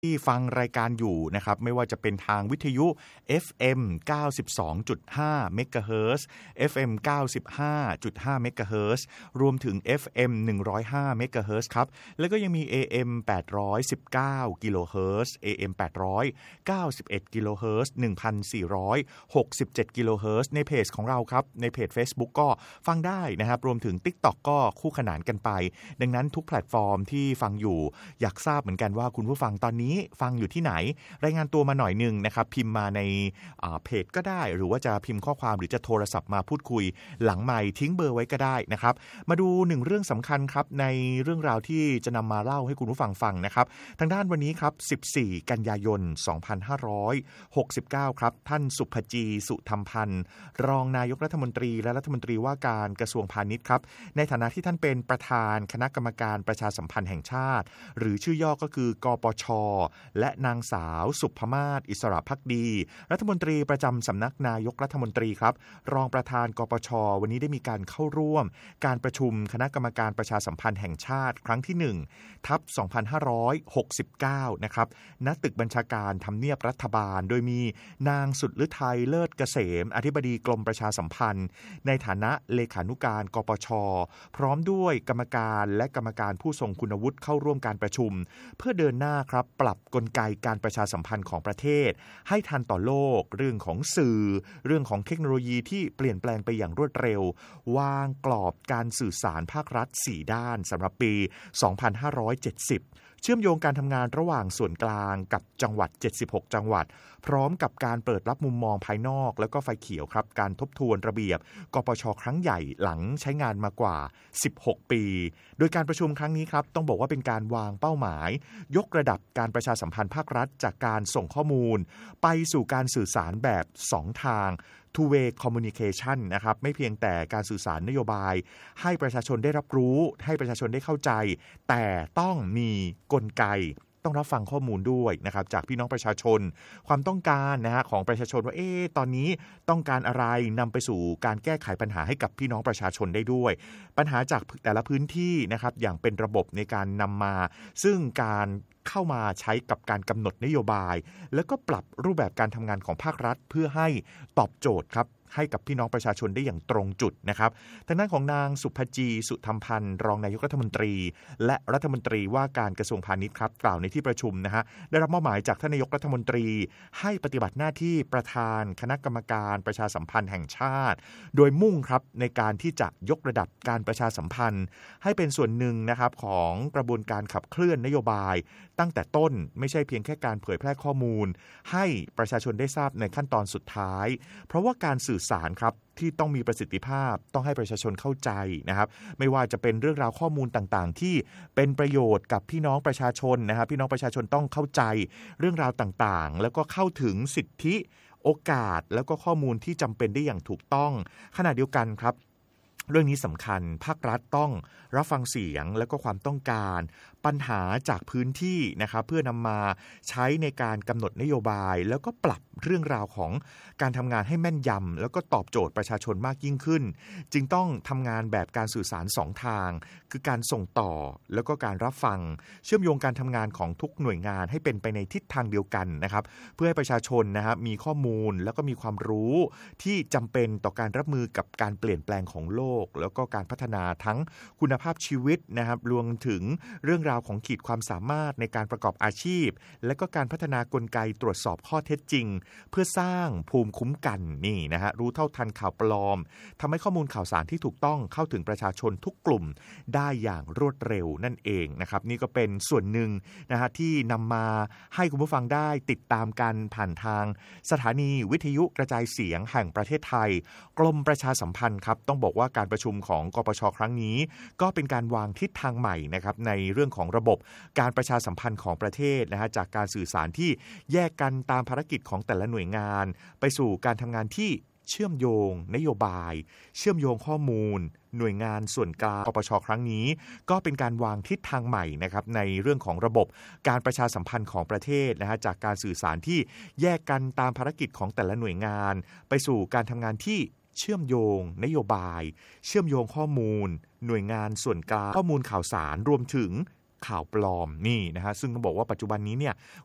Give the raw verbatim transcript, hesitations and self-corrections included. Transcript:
ที่ฟังรายการอยู่นะครับไม่ว่าจะเป็นทางวิทยุ เอฟ เอ็ม เก้าสิบสองจุดห้า เมกะเฮิรตซ์ เอฟ เอ็ม เก้าสิบห้าจุดห้า เมกะเฮิรตซ์รวมถึง เอฟ เอ็ม หนึ่งร้อยห้า เมกะเฮิรตซ์ครับแล้วก็ยังมี เอ เอ็ม แปดร้อยสิบเก้า กิโลเฮิรตซ์ เอ เอ็ม แปดร้อยเก้าสิบเอ็ด กิโลเฮิรตซ์ หนึ่งพันสี่ร้อยหกสิบเจ็ด กิโลเฮิรตซ์ในเพจของเราครับในเพจ Facebook ก็ฟังได้นะครับรวมถึง TikTok ก็คู่ขนานกันไปดังนั้นทุกแพลตฟอร์มที่ฟังอยู่อยากทราบเหมือนกันว่าคุณผู้ฟังตอนนี้ฟังอยู่ที่ไหนรายงานตัวมาหน่อยนึงนะครับพิมพ์มาในเพจก็ได้หรือว่าจะพิมพ์ข้อความหรือจะโทรศัพท์มาพูดคุยหลังไมค์ทิ้งเบอร์ไว้ก็ได้นะครับมาดูหนึ่งเรื่องสำคัญครับในเรื่องราวที่จะนำมาเล่าให้คุณผู้ฟังฟังนะครับทางด้านวันนี้ครับสิบสี่กันยายนสองพันห้าร้อยหกสิบเก้าครับท่านสุภจีสุธรรมพันธ์รองนายกรัฐมนตรีและรัฐมนตรีว่าการกระทรวงพาณิชย์ครับในฐานะที่ท่านเป็นประธานคณะกรรมการประชาสัมพันธ์แห่งชาติหรือชื่อย่อก็คือกปช.และนางสาวสุภมาศอิสระภักดีรัฐมนตรีประจำสำนักนายกรัฐมนตรีครับรองประธานกปช.วันนี้ได้มีการเข้าร่วมการประชุมคณะกรรมการประชาสัมพันธ์แห่งชาติครั้งที่หนึ่งทับสองพันห้าร้อยหกสิบเก้านะครับณตึกบัญชาการทำเนียบรัฐบาลโดยมีนางสุดฤทัยเลิศเกษมอธิบดีกรมประชาสัมพันธ์ในฐานะเลขานุการกปช.พร้อมด้วยกรรมการและกรรมการผู้ทรงคุณวุฒิเข้าร่วมการประชุมเพื่อเดินหน้าครับปรับกลไกการประชาสัมพันธ์ของประเทศให้ทันต่อโลกเรื่องของสื่อเรื่องของเทคโนโลยีที่เปลี่ยนแปลงไปอย่างรวดเร็ววางกรอบการสื่อสารภาครัฐสี่ด้านสำหรับปีสองพันห้าร้อยเจ็ดสิบเชื่อมโยงการทำงานระหว่างส่วนกลางกับจังหวัดเจ็ดสิบหกจังหวัดพร้อมกับการเปิดรับมุมมองภายนอกแล้วก็ไฟเขียวครับการทบทวนระเบียบกปช.ครั้งใหญ่หลังใช้งานมากว่าสิบหกปีโดยการประชุมครั้งนี้ครับต้องบอกว่าเป็นการวางเป้าหมายยกระดับการประชาสัมพันธ์ภาครัฐจากการส่งข้อมูลไปสู่การสื่อสารแบบสองทางtwo way communication นะครับไม่เพียงแต่การสื่อสารนโยบายให้ประชาชนได้รับรู้ให้ประชาชนได้เข้าใจแต่ต้องมีกลไกต้องรับฟังข้อมูลด้วยนะครับจากพี่น้องประชาชนความต้องการนะฮะของประชาชนว่าเอ๊ะตอนนี้ต้องการอะไรนำไปสู่การแก้ไขปัญหาให้กับพี่น้องประชาชนได้ด้วยปัญหาจากแต่ละพื้นที่นะครับอย่างเป็นระบบในการนำมาซึ่งการเข้ามาใช้กับการกำหนดนโยบายแล้วก็ปรับรูปแบบการทำงานของภาครัฐเพื่อให้ตอบโจทย์ครับให้กับพี่น้องประชาชนได้อย่างตรงจุดนะครับทางด้านของนางสุภจีสุธรรมพันธ์รองนายกรัฐมนตรีและรัฐมนตรีว่าการกระทรวงพาณิชย์ครับกล่าวในที่ประชุมนะฮะได้รับมอบหมายจากท่านนายกรัฐมนตรีให้ปฏิบัติหน้าที่ประธานคณะกรรมการประชาสัมพันธ์แห่งชาติโดยมุ่งครับในการที่จะยกระดับการประชาสัมพันธ์ให้เป็นส่วนหนึ่งนะครับของกระบวนการขับเคลื่อนนโยบายตั้งแต่ต้นไม่ใช่เพียงแค่การเผยแพร่ข้อมูลให้ประชาชนได้ทราบในขั้นตอนสุดท้ายเพราะว่าการสื่อสารครับที่ต้องมีประสิทธิภาพต้องให้ประชาชนเข้าใจนะครับไม่ว่าจะเป็นเรื่องราวข้อมูลต่างๆที่เป็นประโยชน์กับพี่น้องประชาชนนะครับพี่น้องประชาชนต้องเข้าใจเรื่องราวต่างๆแล้วก็เข้าถึงสิทธิโอกาสแล้วก็ข้อมูลที่จำเป็นได้อย่างถูกต้องขณะเดียวกันครับเรื่องนี้สำคัญภาครัฐต้องรับฟังเสียงและก็ความต้องการปัญหาจากพื้นที่นะครับเพื่อนำมาใช้ในการกำหนดนโยบายแล้วก็ปรับเรื่องราวของการทำงานให้แม่นยำแล้วก็ตอบโจทย์ประชาชนมากยิ่งขึ้นจึงต้องทำงานแบบการสื่อสารสองทางคือการส่งต่อแล้วก็การรับฟังเชื่อมโยงการทำงานของทุกหน่วยงานให้เป็นไปในทิศทางเดียวกันนะครับเพื่อให้ประชาชนนะครับมีข้อมูลแล้วก็มีความรู้ที่จำเป็นต่อการรับมือกับการเปลี่ยนแปลงของโลกแล้วก็การพัฒนาทั้งคุณภาพชีวิตนะครับรวมถึงเรื่องราวของขีดความสามารถในการประกอบอาชีพและก็การพัฒนากลไกตรวจสอบข้อเท็จจริงเพื่อสร้างภูมิคุ้มกันนี่นะฮะรู้เท่าทันข่าวปลอมทำให้ข้อมูลข่าวสารที่ถูกต้องเข้าถึงประชาชนทุกกลุ่มได้อย่างรวดเร็วนั่นเองนะครับนี่ก็เป็นส่วนหนึ่งนะฮะที่นำมาให้คุณผู้ฟังได้ติดตามกันผ่านทางสถานีวิทยุกระจายเสียงแห่งประเทศไทยกรมประชาสัมพันธ์ครับต้องบอกว่าการประชุมของกปช.ครั้งนี้ก็เป็นการวางทิศทางใหม่นะครับในเรื่องของระบบการประชาสัมพันธ์ของประเทศนะฮะจากการสื่อสารที่แยกกันตามภารกิจของแต่ละหน่วยงานไปสู่การทำงานที่เชื่อมโยงนโยบายเชื่อมโยงข้อมูลหน่วยงานส่วนกลางกปช.ครั้งนี้ก็เป็นการวางทิศทางใหม่นะครับในเรื่องของระบบการประชาสัมพันธ์ของประเทศนะฮะจากการสื่อสารที่แยกกันตามภารกิจของแต่ละหน่วยงานไปสู่การทำงานที่เชื่อมโยงนโยบายเชื่อมโยงข้อมูลหน่วยงานส่วนกลางข้อมูลข่าวสารรวมถึงข่าวปลอมนี่นะฮะซึ่งต้องบอกว่าปัจจุบันนี้เนี่ย